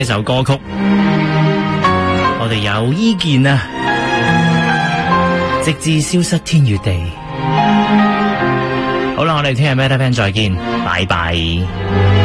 呢首歌曲，我哋有意見啊，直至消失天與地。好啦，我哋聽日 Meta Fan 再見，拜拜。